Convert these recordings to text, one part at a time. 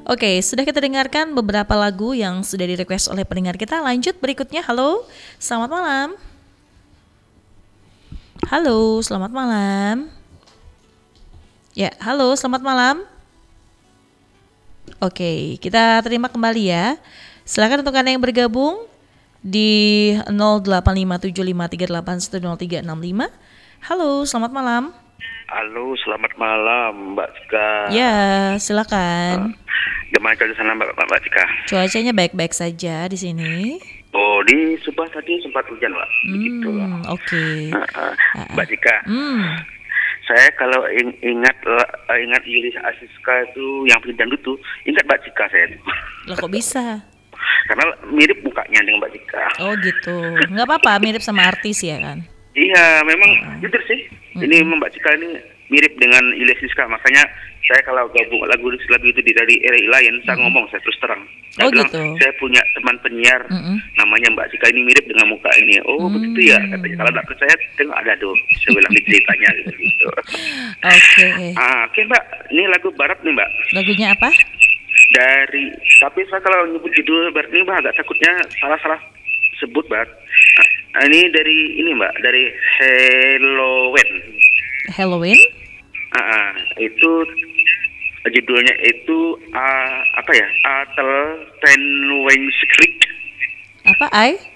Oke, sudah kita dengarkan beberapa lagu yang sudah di-request oleh pendengar kita. Lanjut berikutnya. Halo, selamat malam. Halo, selamat malam. Ya, halo, selamat malam. Oke, kita terima kembali ya. Silakan untuk Anda yang bergabung di 085753810365. Halo, selamat malam. Halo, selamat malam Mbak Cika. Ya, silakan. Gimana cuaca sana Mbak Cika? Cuacanya baik-baik saja di sini. Oh, di Subang tadi sempat hujan Mbak. Begitu. Oke. Mbak Cika, saya kalau ingat Yulis Asiska itu yang penyanyi dangdut tuh, ingat Mbak Cika saya tuh. Lah kok bisa? Karena mirip mukanya dengan Mbak Cika. Oh gitu. Nggak apa-apa, mirip sama artis ya kan? Iya, memang jujur sih. Ini Mbak Cika ini mirip dengan Yulis Asiska. Makanya saya kalau gabung lagu itu dari RRI lain, saya ngomong, saya terus terang. Saya bilang, gitu. saya punya teman penyiar namanya Mbak Cika ini mirip dengan muka ini. Oh begitu ya katanya. Kalau nggak percaya, tengok ada tuh. Saya bilang di ceritanya gitu. Oke. Oke Mbak, ini lagu barat nih Mbak. Lagunya apa? Tapi saya kalau nyebut judul barat ini Mbak agak takutnya salah sebut Mbak. Ini dari ini Mbak, dari Halloween? Itu judulnya itu apa ya? Atel Ten Wengskrik. Apa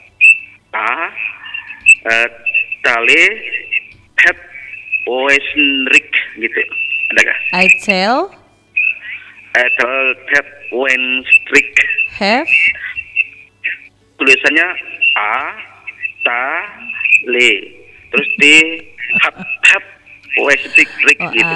Tale Het Wesnrik gitu. Adakah? Atel Het Wengskrik. Have Tulisannya Le, terus D hap Wesnrik gitu.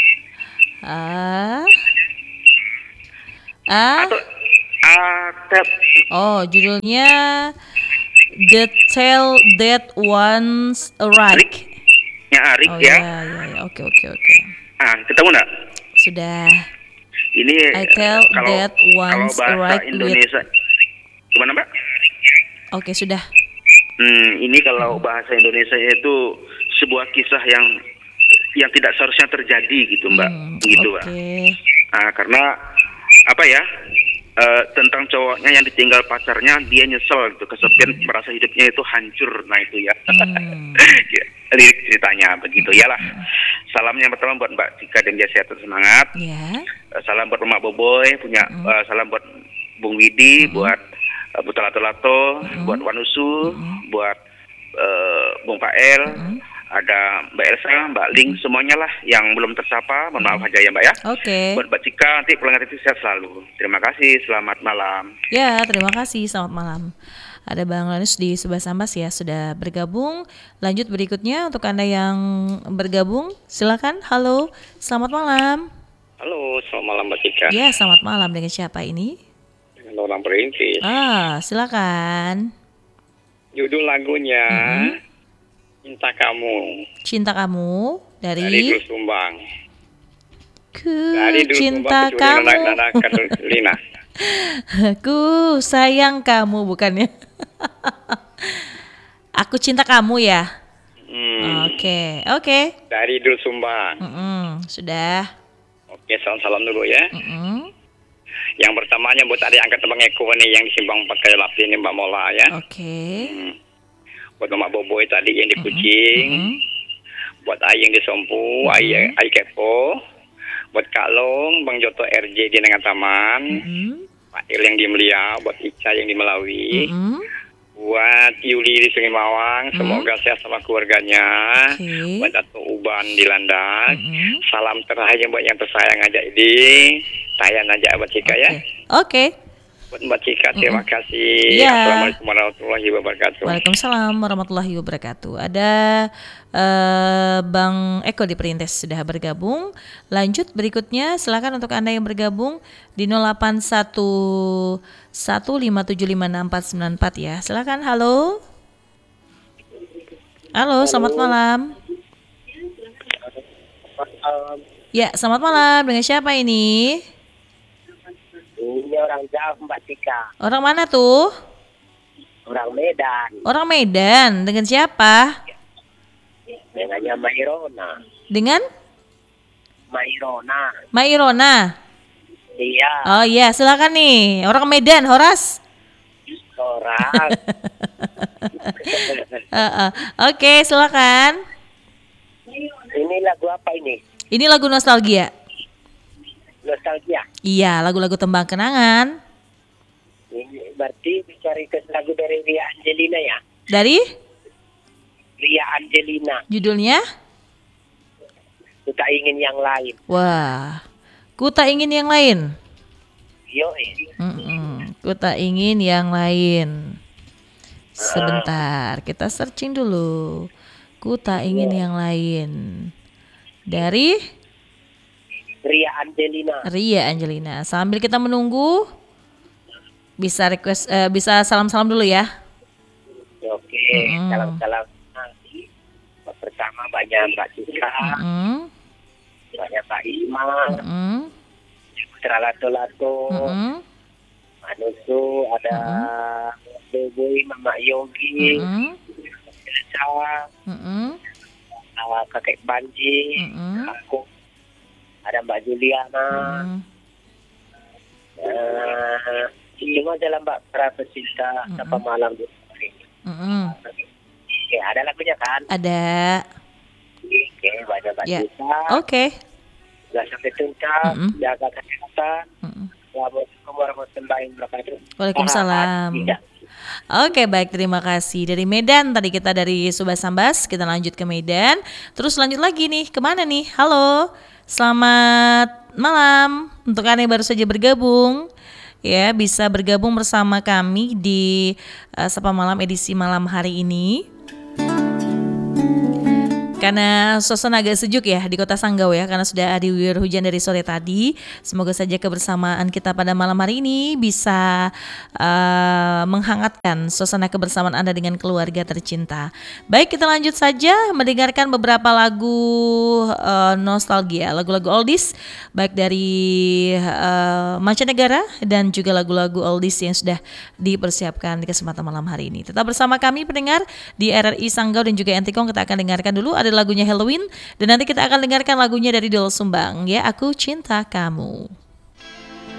Atau Atep. Oh, judulnya The Tale That Once Arrived. Ya, Rick ya. Ya. Oke. Ketemu nggak? Sudah. Ini I tell that once kalau bahasa arrived Indonesia gimana Mbak? Oke, sudah. Ini kalau bahasa Indonesia itu sebuah kisah yang tidak seharusnya terjadi gitu Mbak, gitu Mbak. Karena apa ya? Tentang cowoknya yang ditinggal pacarnya, dia nyesel gitu, kesepian, merasa hidupnya itu hancur. Nah itu ya. Lirik ceritanya begitu ya lah. Salam yang pertama buat Mbak Cika dan dia sehat dan semangat. Salam buat Mak Boboy, salam buat Bung Widi, buat Buta Lato-Lato, buat Wanusu, buat Bung Pael, ada Mbak Elsa, Mbak Ling, semuanya lah yang belum tersapa, mohon maaf aja ya Mbak ya. Buat Mbak Cika, nanti pulang itu sehat selalu. Terima kasih, selamat malam. Ya, terima kasih, selamat malam. Ada Bang Lanus di sebelah Sambas ya, sudah bergabung. Lanjut berikutnya untuk Anda yang bergabung, silakan. Halo, selamat malam. Halo, selamat malam Mbak Cika. Ya, selamat malam. Dengan siapa ini? Dengan orang Perintis. Silakan. Judul lagunya Cinta Kamu. Cinta Kamu dari Dul Sumbang. Ku cinta kamu. Lina. Ku sayang kamu, bukannya? Aku cinta kamu ya. Oke. Dari Dul Sumbang. Sudah. Oke, salam dulu ya. Yang pertamanya buat adik angkat Bang Eko nih yang di Simpang 4 kayu lapi ini Mbak Mola ya. Buat Mama Boboy tadi yang di Kucing. Buat Aying di Sompu, Aying Kepo. Buat Kak Long, Bang Joto RJ di Nengan Taman. Pak Il yang di Melia, buat Ica yang di Melawi. Buat Yuli di Sungai Mawang, semoga sehat sama keluarganya. Buat Dato Uban di Landak. Salam terakhir buat yang tersayang aja ini. Tayan aja Mbak Cika ya. Oke. Buat Mbak Cika terima kasih. Assalamualaikum warahmatullahi wabarakatuh. Waalaikumsalam warahmatullahi wabarakatuh. Ada Bang Eko di Perintis sudah bergabung. Lanjut berikutnya, silakan untuk Anda yang bergabung di 081157564494 ya. Silakan. Halo, selamat malam. Ya, selamat malam. Dengan siapa ini? Ini orang jauh Mbak Cika. Orang mana tuh? Orang Medan. Orang Medan. Dengan siapa? Dengannya Mairona. Dengan? Mairona. Mairona. Iya, Oh iya, silakan nih. Orang Medan, Horas. orang. Oke, silakan. Ini lagu apa ini? Ini lagu nostalgia. Nostalgia. Iya, lagu-lagu tembang kenangan. Ini berarti bisa request lagu dari Ria Angelina ya? Dari Ria Angelina. judulnya? Ku tak ingin yang lain. Wah, ku tak ingin yang lain. Yo, Ku tak ingin yang lain. Sebentar, kita searching dulu. Ku tak ingin yang lain. Dari Ria Angelina. Ria Angelina. Sambil kita menunggu, bisa request, bisa salam-salam dulu ya. Oke, salam-salam nanti. Pertama banyak Mbak Cika, Mm-mm. banyak Pak Isma, Mm-mm. Putra Lato-Lato, Mm-mm. Manusu, ada Boboy, Mama Yogi, Mm-mm. Elsa, Mm-mm. Kakek Banji, Mm-mm. aku, ada Mbak Juliana, Mm-mm. semua dalam Mbak para pecinta Sapa Malam. Mm-mm. Oke, ada lagunya kan? Ada. Oke, banyak Mbak Ya. Cika, Oke. nggak sampai tuntas, jaga kesehatan. Mm-mm. Assalamualaikum warahmatullahi wabarakatuh. Waalaikumsalam. Tidak. Oke, baik, terima kasih. Dari Medan, tadi kita dari Subas Sambas, kita lanjut ke Medan. Terus lanjut lagi nih, kemana nih? Halo, selamat malam. Untuk Anda yang baru saja bergabung, ya bisa bergabung bersama kami di Sapa Malam edisi malam hari ini. Karena suasana agak sejuk ya di Kota Sanggau ya, karena sudah diguyur hujan dari sore tadi. Semoga saja kebersamaan kita pada malam hari ini bisa menghangatkan suasana kebersamaan Anda dengan keluarga tercinta. Baik, kita lanjut saja mendengarkan beberapa lagu nostalgia, lagu-lagu oldies, baik dari mancanegara dan juga lagu-lagu oldies yang sudah dipersiapkan di kesempatan malam hari ini. Tetap bersama kami pendengar di RRI Sanggau dan juga Entikong. Kita akan dengarkan dulu ada lagunya Halloween dan nanti kita akan dengarkan lagunya dari Doel Sumbang ya, Aku Cinta Kamu.